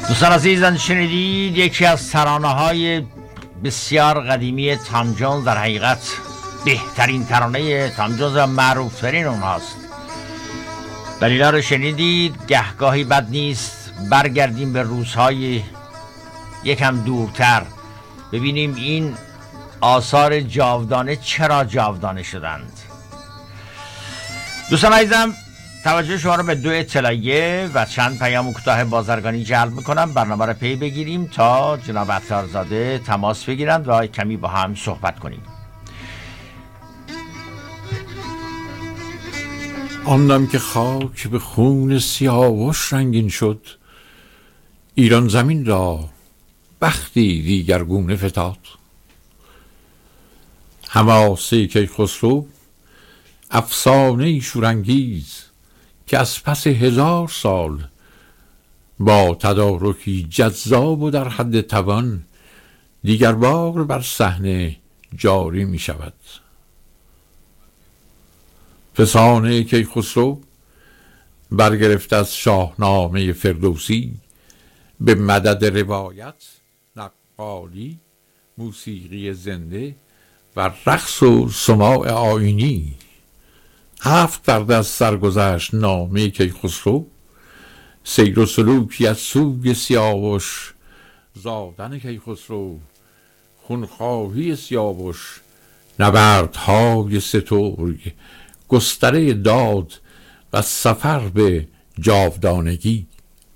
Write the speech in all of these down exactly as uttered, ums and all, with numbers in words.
دوستان عزیزان، شنیدید یکی از ترانه‌های بسیار قدیمی تام جونز، در حقیقت بهترین ترانه تام جونز و معروفترین اونهاست. دلیلا رو شنیدید. گهگاهی بد نیست برگردیم به روزهای یکم دورتر، ببینیم این آثار جاودانه چرا جاودانه شدند. دوستان عزیزم، توجه شما رو به دو اطلاعیه و چند پیام کوتاه بازرگانی جلب میکنم. برنامه رو پی بگیریم تا جناب عطارزاده تماس بگیرند و کمی با هم صحبت کنیم. آن دم که خاک به خون سیاوش رنگین شد، ایران زمین را بختی دیگرگونه فتاد. حماسه کیخسرو افسانه شورانگیز که از پس هزار سال با تدارکی جذاب و در حد توان دیگر بار بر صحنه جاری می شود. فسانه کیخسرو برگرفته از شاهنامه فردوسی به مدد روایت، نقالی، موسیقی زنده و رقص و سماع آیینی، هفت پرده از سرگذشت نامه کیخسرو، سیر و سلوکی از سوگ سیاوش، زادن کیخسرو، خونخواهی سیاوش، نبردهای سترگ، گستره داد و سفر به جاودانگی.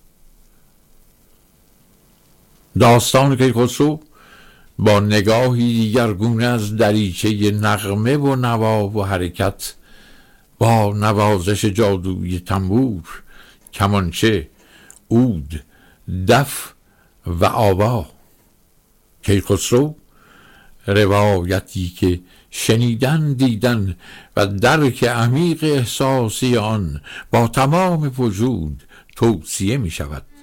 داستان کیخسرو با نگاهی دیگرگونه از دریچه نغمه و نوا و حرکت، با نوازش جادویی تنبور، کمانچه، عود، دف و آوا. کیخسرو روایتی که شنیدن، دیدن و درک عمیق احساسی آن با تمام وجود توصیه می شود.